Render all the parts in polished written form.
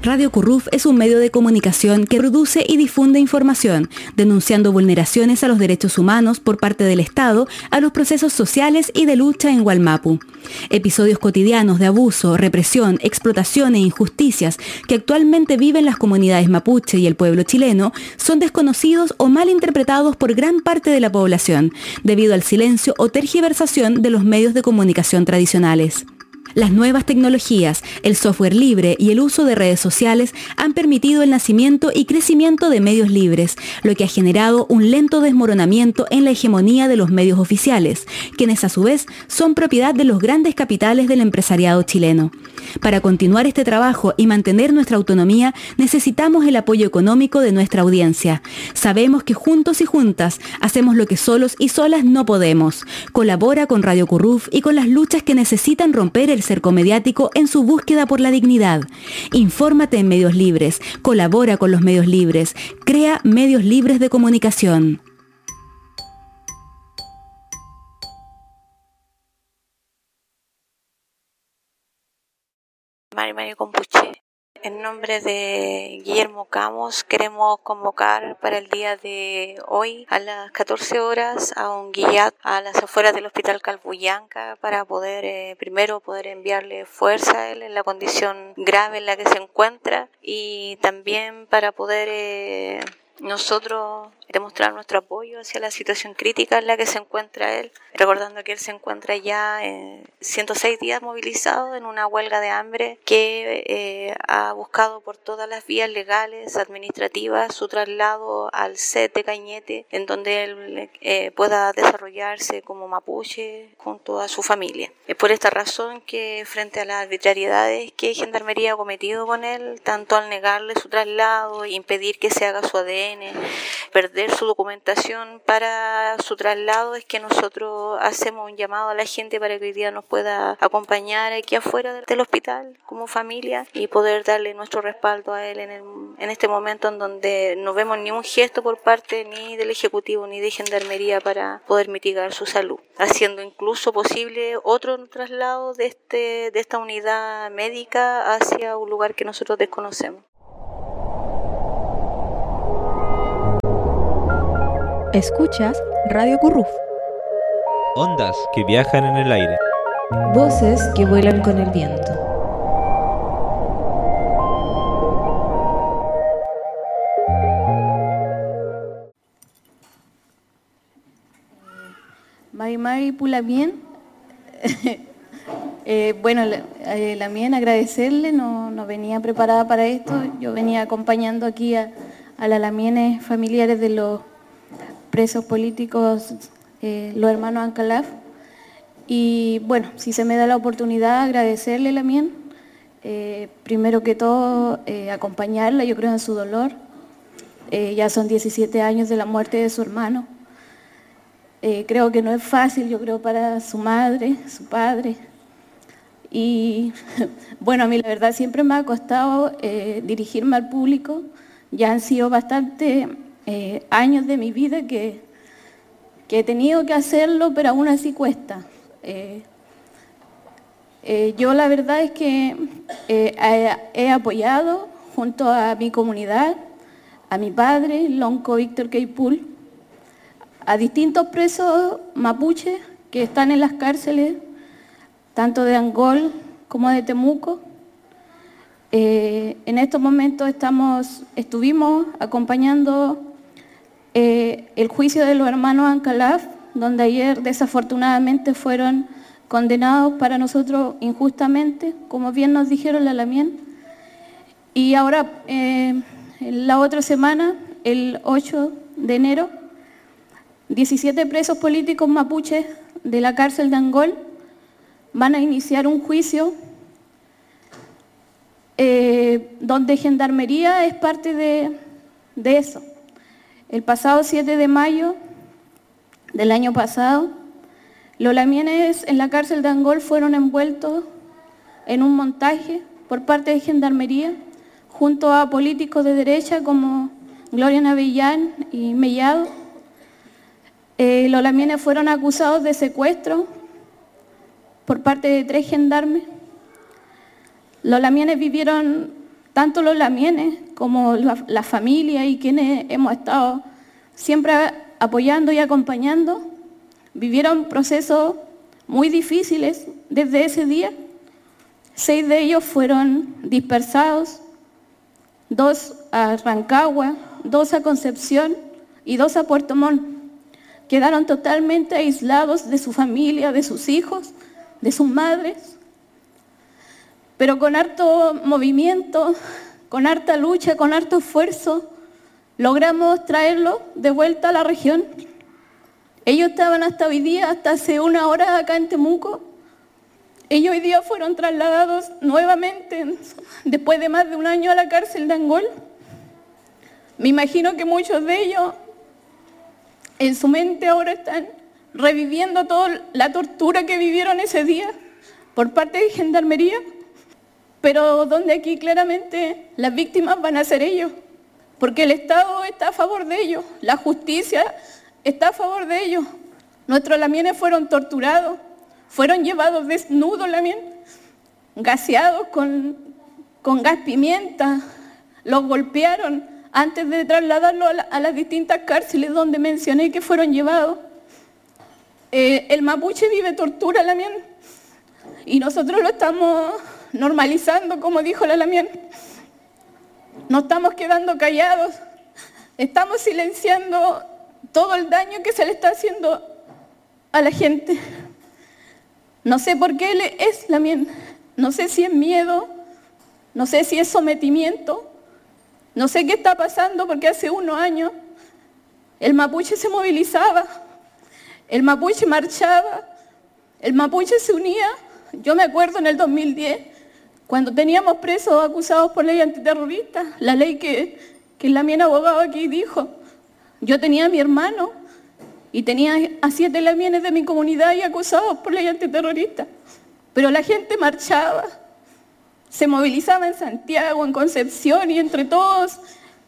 Radio Curruf es un medio de comunicación que produce y difunde información, denunciando vulneraciones a los derechos humanos por parte del Estado a los procesos sociales y de lucha en Wallmapu. Episodios cotidianos de abuso, represión, explotación e injusticias que actualmente viven las comunidades mapuche y el pueblo chileno son desconocidos o mal interpretados por gran parte de la población, debido al silencio o tergiversación de los medios de comunicación tradicionales. Las nuevas tecnologías, el software libre y el uso de redes sociales han permitido el nacimiento y crecimiento de medios libres, lo que ha generado un lento desmoronamiento en la hegemonía de los medios oficiales, quienes a su vez son propiedad de los grandes capitales del empresariado chileno. Para continuar este trabajo y mantener nuestra autonomía, necesitamos el apoyo económico de nuestra audiencia. Sabemos que juntos y juntas hacemos lo que solos y solas no podemos. Colabora con Radio Curruf y con las luchas que necesitan romper el cerco mediático en su búsqueda por la dignidad. Infórmate en medios libres, colabora con los medios libres, crea medios libres de comunicación. Mari Compuche. En nombre de Guillermo Camus queremos convocar para el día de hoy a las 14 horas a un guillat a las afueras del Hospital Calbuyanca para poder enviarle fuerza a él en la condición grave en la que se encuentra y también para poder nosotros demostrar nuestro apoyo hacia la situación crítica en la que se encuentra él, recordando que él se encuentra ya 106 días movilizado en una huelga de hambre que ha buscado por todas las vías legales, administrativas, su traslado al CET de Cañete, en donde él pueda desarrollarse como mapuche junto a su familia. Es por esta razón que frente a las arbitrariedades que Gendarmería ha cometido con él, tanto al negarle su traslado, impedir que se haga su ADN, perder su documentación para su traslado, es que nosotros hacemos un llamado a la gente para que hoy día nos pueda acompañar aquí afuera del hospital como familia y poder darle nuestro respaldo a él en este momento en donde no vemos ni un gesto por parte ni del Ejecutivo ni de Gendarmería para poder mitigar su salud, haciendo incluso posible otro traslado de esta unidad médica hacia un lugar que nosotros desconocemos. Escuchas Radio Curruf. Ondas que viajan en el aire. Voces que vuelan con el viento. Mari Pulamien. La mien agradecerle, no venía preparada para esto. Yo venía acompañando aquí a las lamienes familiares de los presos políticos, los hermanos Ancalaf. Y bueno, si se me da la oportunidad, agradecerle la mien. Primero que todo, acompañarla, yo creo, en su dolor. Ya son 17 años de la muerte de su hermano. Creo que no es fácil, yo creo, para su madre, su padre. Y bueno, a mí la verdad siempre me ha costado dirigirme al público. Ya han sido bastante años de mi vida que he tenido que hacerlo, pero aún así cuesta. Yo la verdad es que he apoyado junto a mi comunidad, a mi padre, Lonco Víctor Queipul, a distintos presos mapuches que están en las cárceles, tanto de Angol como de Temuco. En estos momentos estuvimos acompañando el juicio de los hermanos Ancalaf, donde ayer desafortunadamente fueron condenados para nosotros injustamente, como bien nos dijeron la Lamien. Y ahora, la otra semana, el 8 de enero, 17 presos políticos mapuches de la cárcel de Angol van a iniciar un juicio donde Gendarmería es parte de eso. El pasado 7 de mayo del año pasado, los lamienes en la cárcel de Angol fueron envueltos en un montaje por parte de Gendarmería junto a políticos de derecha como Gloria Navellán y Mellado. Los lamienes fueron acusados de secuestro por parte de 3 gendarmes. Los lamienes vivieron tanto los lamienes como la familia y quienes hemos estado siempre apoyando y acompañando, vivieron procesos muy difíciles desde ese día. 6 de ellos fueron dispersados, 2 a Rancagua, 2 a Concepción y 2 a Puerto Montt. Quedaron totalmente aislados de su familia, de sus hijos, de sus madres, pero con harto movimiento, con harta lucha, con harto esfuerzo, logramos traerlos de vuelta a la región. Ellos estaban hasta hoy día, hasta hace 1 hora acá en Temuco. Ellos hoy día fueron trasladados nuevamente, después de más de 1 año, a la cárcel de Angol. Me imagino que muchos de ellos en su mente ahora están reviviendo toda la tortura que vivieron ese día por parte de Gendarmería, pero donde aquí claramente las víctimas van a ser ellos, porque el Estado está a favor de ellos, la justicia está a favor de ellos. Nuestros lamienes fueron torturados, fueron llevados desnudos lamien, gaseados con gas pimienta, los golpearon antes de trasladarlos a las distintas cárceles donde mencioné que fueron llevados. El mapuche vive tortura lamien y nosotros lo estamos normalizando, como dijo la lamien. No estamos quedando callados, estamos silenciando todo el daño que se le está haciendo a la gente. No sé por qué él es lamien, no sé si es miedo, no sé si es sometimiento, no sé qué está pasando, porque hace 1 año el mapuche se movilizaba, el mapuche marchaba, el mapuche se unía. Yo me acuerdo en el 2010, cuando teníamos presos acusados por ley antiterrorista, la ley que el abogado aquí dijo. Yo tenía a mi hermano y tenía a 7 lamienes de mi comunidad y acusados por ley antiterrorista. Pero la gente marchaba, se movilizaba en Santiago, en Concepción, y entre todos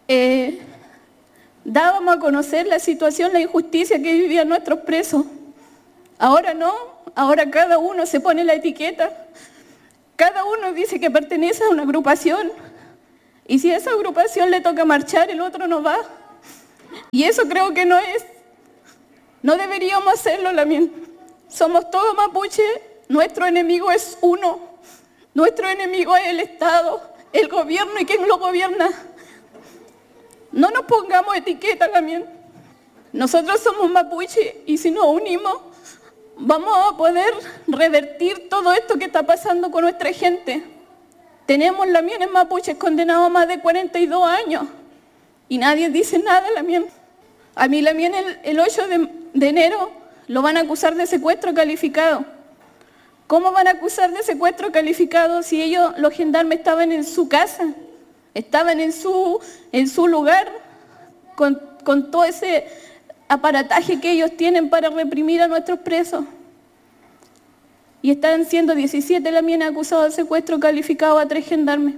dábamos a conocer la situación, la injusticia que vivían nuestros presos. Ahora no, ahora cada uno se pone la etiqueta, cada uno dice que pertenece a una agrupación, y si a esa agrupación le toca marchar, el otro no va. Y eso creo que no deberíamos hacerlo, lamien. Somos todos mapuche, nuestro enemigo es uno, nuestro enemigo es el Estado, el gobierno y quien lo gobierna. No nos pongamos etiquetas, lamien. Nosotros somos mapuche y si nos unimos vamos a poder revertir todo esto que está pasando con nuestra gente. Tenemos lamienes mapuches condenados a más de 42 años y nadie dice nada, lamien. A mí lamien el 8 de enero lo van a acusar de secuestro calificado. ¿Cómo van a acusar de secuestro calificado si ellos, los gendarmes, estaban en su casa, estaban en su lugar, con todo ese aparataje que ellos tienen para reprimir a nuestros presos? Y están siendo 17 lamienes acusados de secuestro calificado a 3 gendarmes.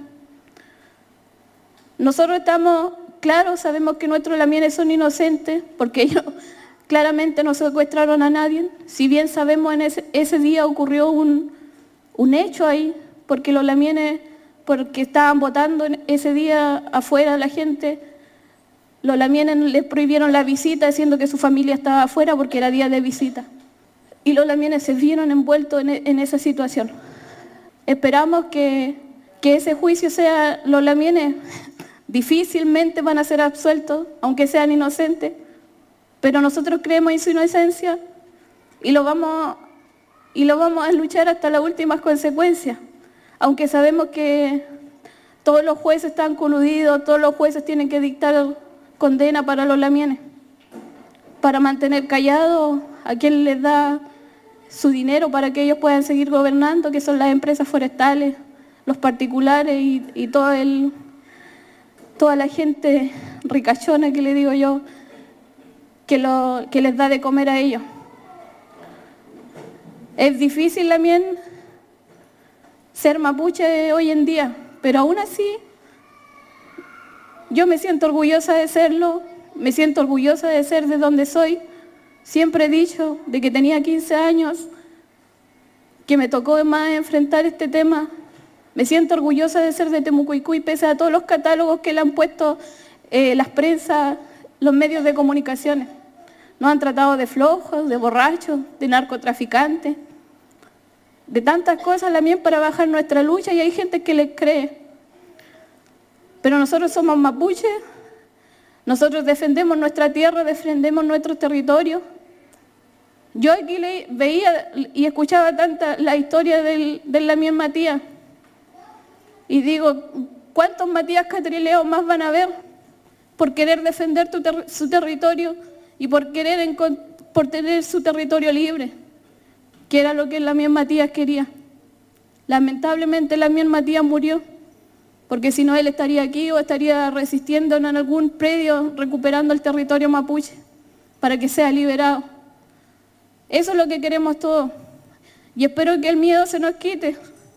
Nosotros estamos claros, sabemos que nuestros lamienes son inocentes, porque ellos claramente no secuestraron a nadie. Si bien sabemos en ese día ocurrió un hecho ahí, porque los lamienes, porque estaban votando ese día afuera la gente, los lamienes les prohibieron la visita diciendo que su familia estaba afuera porque era día de visita. Y los lamienes se vieron envueltos en esa situación. Esperamos que ese juicio sea, los lamienes difícilmente van a ser absueltos, aunque sean inocentes, pero nosotros creemos en su inocencia y lo vamos a luchar hasta las últimas consecuencias, aunque sabemos que todos los jueces están coludidos, todos los jueces tienen que dictar condena para los lamienes, para mantener callados a quien les da su dinero para que ellos puedan seguir gobernando, que son las empresas forestales, los particulares y toda la gente ricachona, que le digo yo, que les da de comer a ellos. Es difícil también ser mapuche hoy en día, pero aún así yo me siento orgullosa de serlo, me siento orgullosa de ser de donde soy. Siempre he dicho de que tenía 15 años, que me tocó más enfrentar este tema Me siento orgullosa de ser de Temucuicui, pese a todos los catálogos que le han puesto las prensas, los medios de comunicaciones. Nos han tratado de flojos, de borrachos, de narcotraficantes, de tantas cosas también para bajar nuestra lucha, y hay gente que les cree. Pero nosotros somos mapuches, nosotros defendemos nuestra tierra, defendemos nuestro territorio. Yo aquí veía y escuchaba la historia del Damián Matías, y digo, ¿cuántos Matías Catrileos más van a haber por querer defender su territorio y por tener su territorio libre? Que era lo que el Damián Matías quería. Lamentablemente el Damián Matías murió, porque si no él estaría aquí o estaría resistiendo en algún predio recuperando el territorio mapuche para que sea liberado. Eso es lo que queremos todos, y espero que el miedo se nos quite.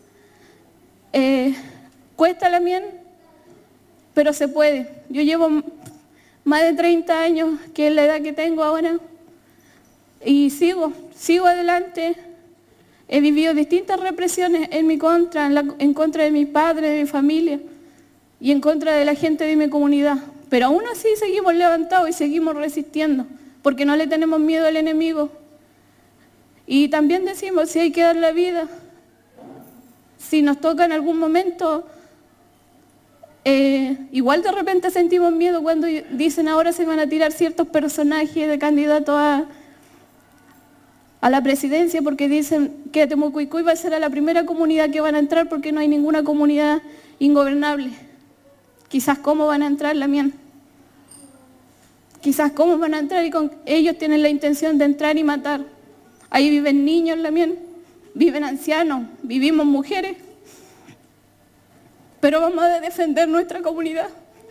Cuesta la mien, pero se puede. Yo llevo más de 30 años, que es la edad que tengo ahora, y sigo adelante. He vivido distintas represiones en mi contra, en contra de mis padres, de mi familia, y en contra de la gente de mi comunidad. Pero aún así seguimos levantados y seguimos resistiendo, porque no le tenemos miedo al enemigo. Y también decimos, si hay que dar la vida, si nos toca en algún momento, igual de repente sentimos miedo cuando dicen ahora se van a tirar ciertos personajes de candidatos a la presidencia, porque dicen que Temucuicui va a ser la primera comunidad que van a entrar porque no hay ninguna comunidad ingobernable. Quizás cómo van a entrar la mía. Quizás cómo van a entrar, y ellos tienen la intención de entrar y matar. Ahí viven niños la mía, viven ancianos, vivimos mujeres. Pero vamos a defender nuestra comunidad.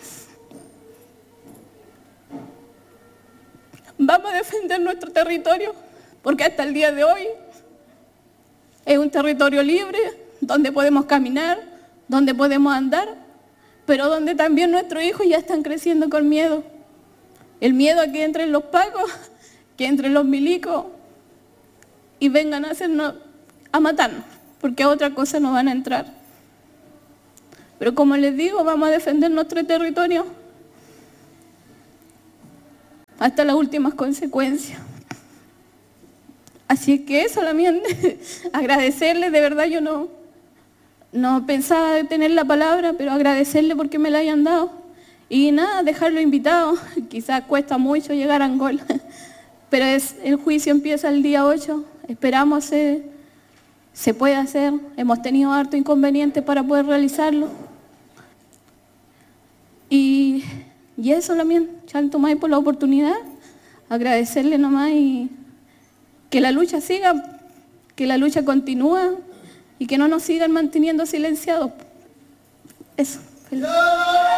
Vamos a defender nuestro territorio, porque hasta el día de hoy es un territorio libre, donde podemos caminar, donde podemos andar, pero donde también nuestros hijos ya están creciendo con miedo. El miedo a que entren los pacos, que entren los milicos y vengan a matarnos, porque a otra cosa no van a entrar. Pero como les digo, vamos a defender nuestro territorio hasta las últimas consecuencias. Así es que eso, agradecerles, de verdad yo no pensaba de tener la palabra, pero agradecerle porque me la hayan dado. Y nada, dejarlo invitado. Quizás cuesta mucho llegar a Angola, pero el juicio empieza el día 8, esperamos se puede hacer. Hemos tenido harto inconveniente para poder realizarlo. Y eso también, Chanto May, por la oportunidad, agradecerle nomás, y que la lucha siga, que la lucha continúa y que no nos sigan manteniendo silenciados. Eso. Feliz.